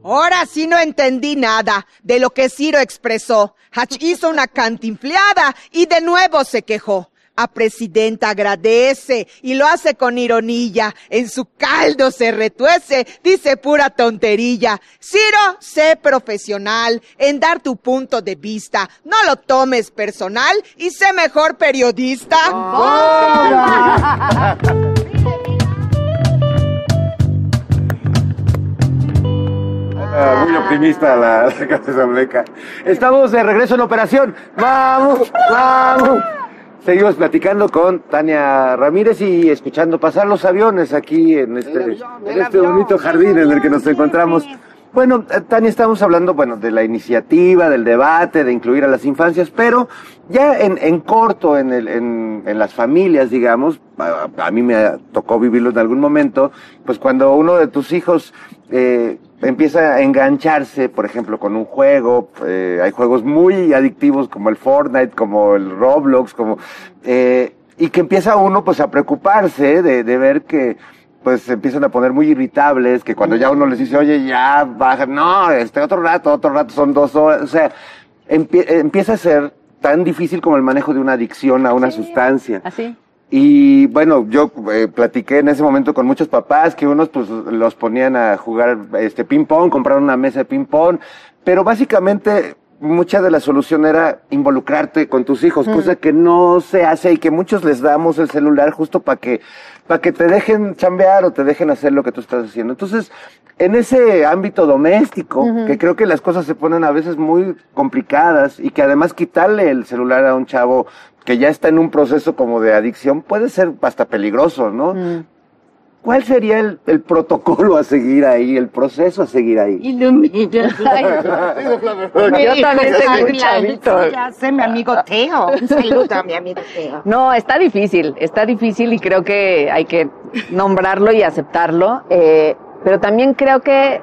Ahora sí no entendí nada de lo que Ciro expresó. Hach hizo una cantinfleada y de nuevo se quejó. A presidenta agradece y lo hace con ironía. En su caldo se retuece, dice pura tontería. Ciro, sé profesional en dar tu punto de vista. No lo tomes personal y sé mejor periodista. Muy optimista la Casablanca. Estamos de regreso en operación. ¡Vamos! ¡Vamos! Seguimos platicando con Tania Ramírez y escuchando pasar los aviones aquí en este bonito jardín en el que nos encontramos. Bueno, Tania, estamos hablando, de la iniciativa, del debate, de incluir a las infancias, pero ya en corto, en las familias, digamos, a mí me tocó vivirlo en algún momento, pues cuando uno de tus hijos empieza a engancharse, por ejemplo, con un juego, hay juegos muy adictivos como el Fortnite, como el Roblox, y que empieza uno pues a preocuparse de ver que pues se empiezan a poner muy irritables, que cuando ya uno les dice, oye, ya, baja, no, otro rato, son 2 horas, o sea, empieza a ser tan difícil como el manejo de una adicción a una sustancia. Así. Y bueno, yo platiqué en ese momento con muchos papás que unos pues los ponían a jugar ping pong, compraron una mesa de ping pong, pero básicamente mucha de la solución era involucrarte con tus hijos, cosa que no se hace y que muchos les damos el celular justo para que te dejen chambear o te dejen hacer lo que tú estás haciendo. Entonces, en ese ámbito doméstico, que creo que las cosas se ponen a veces muy complicadas y que además quitarle el celular a un chavo que ya está en un proceso como de adicción puede ser hasta peligroso, ¿no? ¿Cuál sería el protocolo a seguir ahí, el proceso a seguir ahí? Yo también tengo un chavito. Ya sé, mi amigo Teo. Un saludo a mi amigo Teo. No, está difícil y creo que hay que nombrarlo y aceptarlo, pero también creo que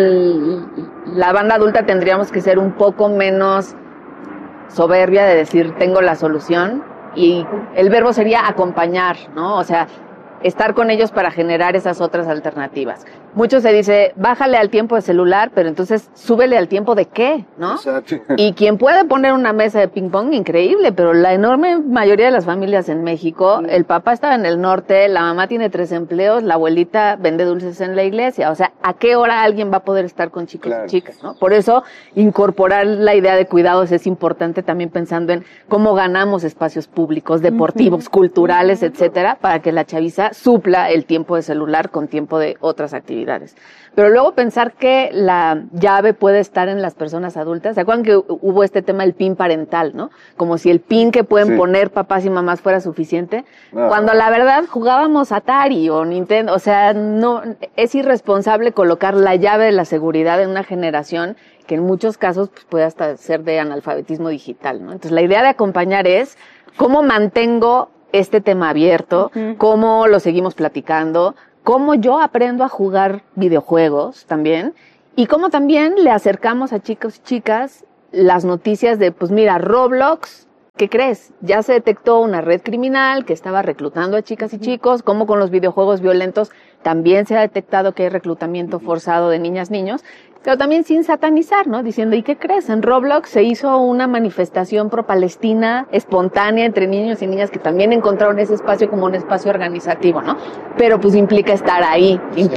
la banda adulta tendríamos que ser un poco menos soberbia de decir tengo la solución, y el verbo sería acompañar, ¿no? O sea, estar con ellos para generar esas otras alternativas. Mucho se dice, bájale al tiempo de celular, pero entonces súbele al tiempo de qué, ¿no? Exacto. Y quien puede poner una mesa de ping pong, increíble, pero la enorme mayoría de las familias en México, el papá estaba en el norte, la mamá tiene 3 empleos, la abuelita vende dulces en la iglesia. O sea, ¿a qué hora alguien va a poder estar con chicos y chicas, ¿no? Por eso, incorporar la idea de cuidados es importante, también pensando en cómo ganamos espacios públicos, deportivos, culturales, etcétera, para que la chaviza supla el tiempo de celular con tiempo de otras actividades. Pero luego pensar que la llave puede estar en las personas adultas. ¿Se acuerdan que hubo este tema del PIN parental, no? Como si el PIN que pueden poner papás y mamás fuera suficiente. Cuando la verdad jugábamos Atari o Nintendo. O sea, no, es irresponsable colocar la llave de la seguridad en una generación que en muchos casos pues, puede hasta ser de analfabetismo digital, ¿no? Entonces la idea de acompañar es cómo mantengo este tema abierto, cómo lo seguimos platicando, cómo yo aprendo a jugar videojuegos también, y cómo también le acercamos a chicos y chicas las noticias de, pues mira, Roblox, ¿qué crees? Ya se detectó una red criminal que estaba reclutando a chicas y chicos, como con los videojuegos violentos también se ha detectado que hay reclutamiento forzado de niñas, niños, pero también sin satanizar, ¿no? Diciendo, ¿y qué crees? En Roblox se hizo una manifestación pro-palestina espontánea entre niños y niñas que también encontraron ese espacio como un espacio organizativo, ¿no? Pero pues implica estar ahí,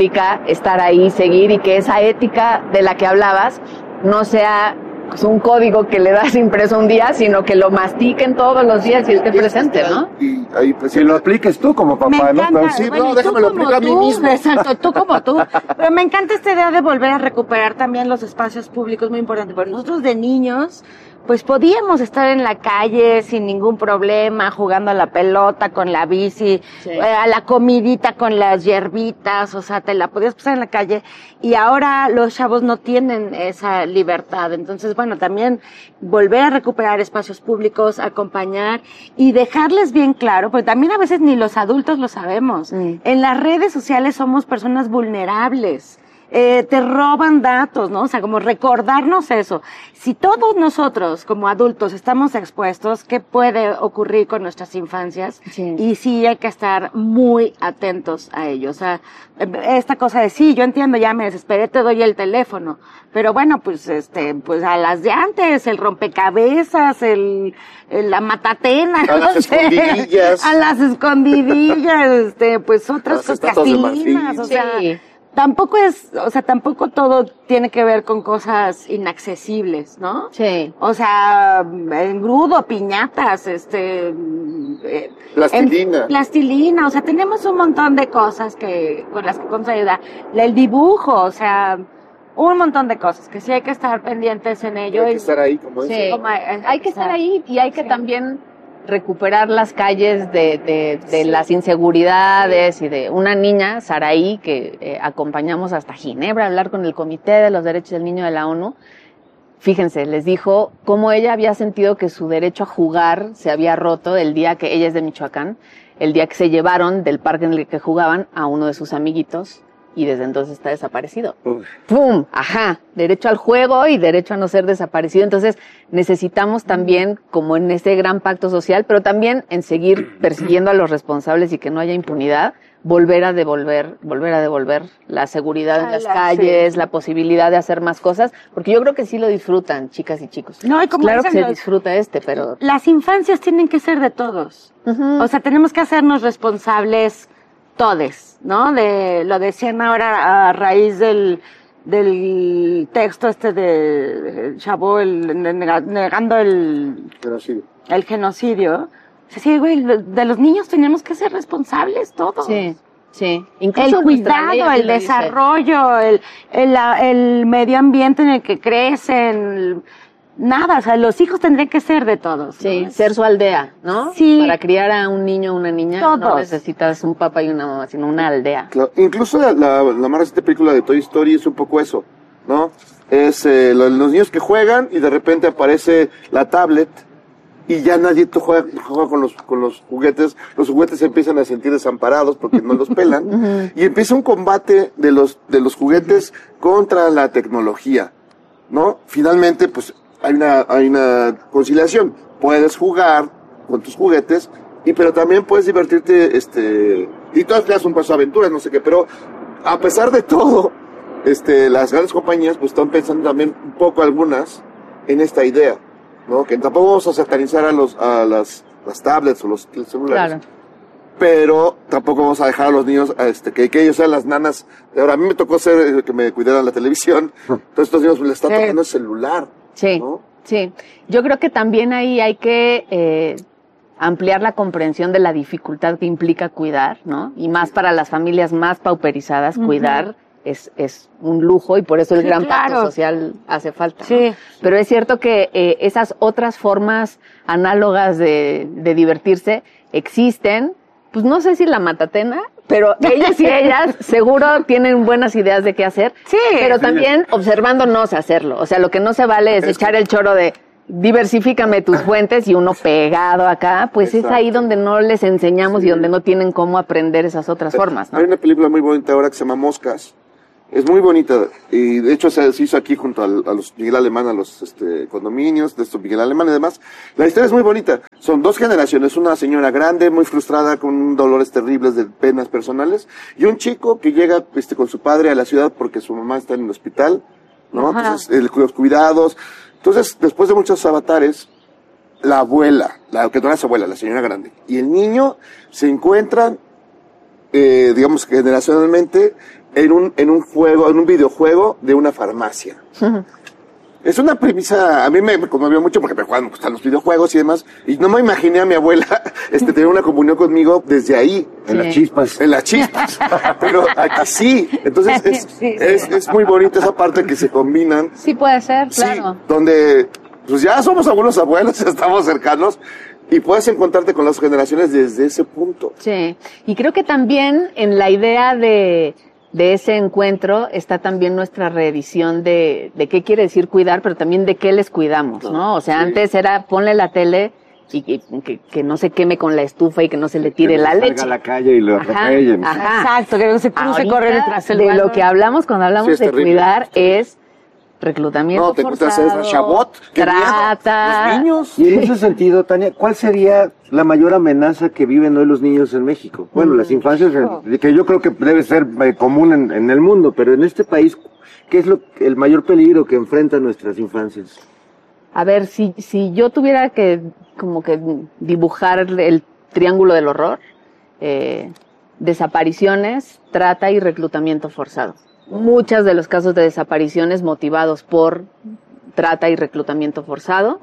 seguir, y que esa ética de la que hablabas no sea pues, un código que le das impreso un día, sino que lo mastiquen todos los días y esté presente, ¿no? Ahí, pues, si lo apliques tú como papá, ¿no? Pero sí, bueno, no, déjame lo aplicar a mí mismo. Exacto, tú como tú. Pero me encanta esta idea de volver a recuperar también los espacios públicos, muy importante. Porque nosotros de niños, pues podíamos estar en la calle sin ningún problema, jugando a la pelota, con la bici, a la comidita con las hierbitas, o sea, te la podías pasar en la calle. Y ahora los chavos no tienen esa libertad. Entonces, bueno, también volver a recuperar espacios públicos, acompañar y dejarles bien claro, porque también a veces ni los adultos lo sabemos. En las redes sociales somos personas vulnerables. te roban datos, ¿no? O sea, como recordarnos eso. Si todos nosotros, como adultos, estamos expuestos, ¿qué puede ocurrir con nuestras infancias? Sí. Y sí hay que estar muy atentos a ello. O sea, esta cosa de sí, yo entiendo, ya me desesperé, te doy el teléfono. Pero bueno, pues pues a las de antes, el rompecabezas, la matatena, a las escondidillas. A las escondidillas, pues otras Las estatuas de plastilinas, marfil. o sea, Sí. tampoco todo tiene que ver con cosas inaccesibles, ¿no? Sí. O sea, engrudo, piñatas, Plastilina. Plastilina, o sea, tenemos un montón de cosas con las que podemos ayudar. El dibujo, o sea, un montón de cosas que sí hay que estar pendientes en ello. Hay que estar ahí, como Sí. dice. Hay que estar ahí y hay que también recuperar las calles de las inseguridades y de una niña, Saraí, que acompañamos hasta Ginebra a hablar con el Comité de los Derechos del Niño de la ONU. Fíjense, les dijo cómo ella había sentido que su derecho a jugar se había roto el día que ella es de Michoacán, el día que se llevaron del parque en el que jugaban a uno de sus amiguitos y desde entonces está desaparecido. Uf. ¡Pum! Ajá, derecho al juego y derecho a no ser desaparecido. Entonces necesitamos también, como en ese gran pacto social, pero también en seguir persiguiendo a los responsables y que no haya impunidad, volver a devolver la seguridad en las calles, la posibilidad de hacer más cosas, porque yo creo que sí lo disfrutan, chicas y chicos. No, y como claro que dicen se disfruta pero... Las infancias tienen que ser de todos. Ujú. O sea, tenemos que hacernos responsables todes, ¿no? Lo decían ahora a raíz del texto de Chabot, negando el genocidio. O sea, sí, güey, de los niños tenemos que ser responsables todos. Sí, sí. Incluso El nuestra ley cuidado, así el lo dice. desarrollo, el medio ambiente en el que crecen, nada, o sea, los hijos tendrían que ser de todos. Sí, ¿no? ser su aldea, ¿no? Sí. Para criar a un niño o una niña no Todos. necesitas un papá y una mamá, sino una aldea. Claro, incluso la más reciente película de Toy Story es un poco eso, ¿no? Es los niños que juegan y de repente aparece la tablet y ya nadie juega con los juguetes. Los juguetes se empiezan a sentir desamparados porque no los pelan y empieza un combate de los juguetes contra la tecnología, ¿no? Finalmente, pues hay una conciliación. Puedes jugar con tus juguetes pero también puedes divertirte, y todas creas un paso de aventuras, no sé qué, pero a pesar de todo, las grandes compañías pues están pensando también un poco algunas en esta idea, ¿no? Que tampoco vamos a satanizar a las tablets o los celulares. Claro. Pero tampoco vamos a dejar a los niños que ellos sean las nanas. Ahora, a mí me tocó ser que me cuidaran la televisión. Entonces, estos niños les está tocando el celular. Sí, ¿no? sí. Yo creo que también ahí hay que ampliar la comprensión de la dificultad que implica cuidar, ¿no? Y más para las familias más pauperizadas, cuidar es un lujo y por eso el gran pacto social hace falta, ¿no? Sí. Pero es cierto que esas otras formas análogas de divertirse existen. Pues no sé si la matatena, pero ellos y ellas seguro tienen buenas ideas de qué hacer. Sí. Pero también observándonos hacerlo. O sea, lo que no se vale es echar el choro de diversifícame tus fuentes y uno pegado acá. Pues Exacto. es ahí donde no les enseñamos y donde no tienen cómo aprender esas otras formas, ¿no? Hay una película muy bonita ahora que se llama Moscas. Es muy bonita y de hecho se hizo aquí junto a los Miguel Alemán, a los condominios de estos Miguel Alemán y demás. La historia es muy bonita. Son dos generaciones, una señora grande, muy frustrada, con dolores terribles de penas personales, y un chico que llega con su padre a la ciudad porque su mamá está en el hospital, ¿no? Ajá. Entonces, los cuidados. Entonces, después de muchos avatares, la abuela, que no era su abuela, la señora grande, y el niño se encuentran, digamos, generacionalmente, en un videojuego de una farmacia. Es una premisa, a mí me conmovió mucho porque me gustan los videojuegos y demás, y no me imaginé a mi abuela tener una comunión conmigo desde ahí. En las chispas. En las chispas. Pero aquí sí. Entonces es muy bonita esa parte que se combinan. Sí puede ser, Sí, claro. donde pues ya somos algunos abuelos, ya estamos cercanos, y puedes encontrarte con las generaciones desde ese punto. Sí, y creo que también en la idea de ese encuentro está también nuestra reedición de qué quiere decir cuidar, pero también de qué les cuidamos, ¿no? O sea, Sí. antes era ponle la tele y que no se queme con la estufa y que no se le tire la leche. Salga a la calle y lo atropellen. Exacto, que no se cruce Ahorita, corriendo tras el de balón. lo que hablamos cuando hablamos Sí, es de terrible. cuidar es reclutamiento No, te gusta hacer forzado, esa chabot. ¡Qué miedo! trata. Los niños. Y en ese sentido, Tania, ¿cuál sería la mayor amenaza que viven hoy los niños en México? Bueno, las infancias, que yo creo que debe ser común en el mundo, pero en este país, ¿qué es el mayor peligro que enfrentan nuestras infancias? A ver, si yo tuviera que como que dibujar el triángulo del horror, desapariciones, trata y reclutamiento forzado. Muchos de los casos de desapariciones motivados por trata y reclutamiento forzado.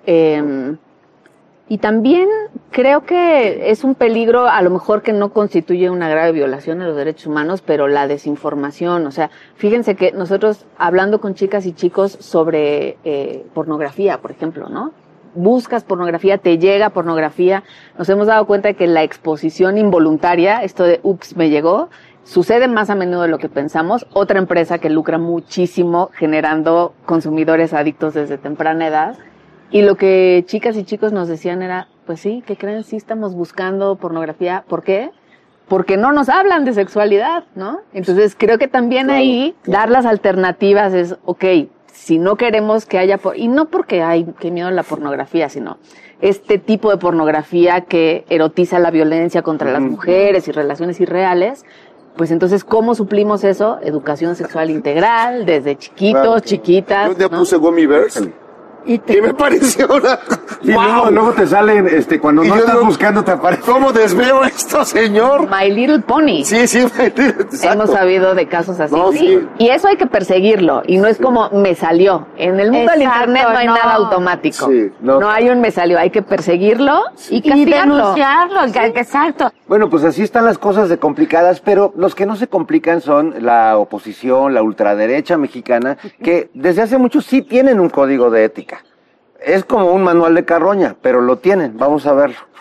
Y también creo que es un peligro, a lo mejor que no constituye una grave violación de los derechos humanos, pero la desinformación. O sea, fíjense que nosotros hablando con chicas y chicos sobre pornografía, por ejemplo, ¿no? Buscas pornografía, te llega pornografía. Nos hemos dado cuenta de que la exposición involuntaria, esto de ups, me llegó, sucede más a menudo de lo que pensamos. Otra empresa que lucra muchísimo generando consumidores adictos desde temprana edad. Y lo que chicas y chicos nos decían era, pues sí, ¿qué creen? Sí estamos buscando pornografía. ¿Por qué? Porque no nos hablan de sexualidad, ¿no? Entonces creo que también ahí dar las alternativas es, ok, si no queremos que haya, y no porque hay que miedo a la pornografía, sino este tipo de pornografía que erotiza la violencia contra las mujeres y relaciones irreales, pues entonces, ¿cómo suplimos eso? Educación sexual integral, desde chiquitos, chiquitas. Yo un día ¿no? puse Gummy Bears. Y ¿Qué me pareció? Sí, ¡Wow! luego te salen, cuando Y no yo estás digo, buscando te aparece. ¿Cómo desveo esto, señor? My Little Pony. Sí, exacto. Hemos sabido de casos así. No, sí. Y eso hay que perseguirlo. Y no es como me salió. En el mundo del Exacto, internet no hay no. nada automático. Sí, no. no. hay un me salió. Hay que perseguirlo y Y castigarlo. denunciarlo, exacto. Bueno, pues así están las cosas de complicadas, pero los que no se complican son la oposición, la ultraderecha mexicana, que desde hace mucho sí tienen un código de ética. Es como un manual de carroña, pero lo tienen. Vamos a verlo.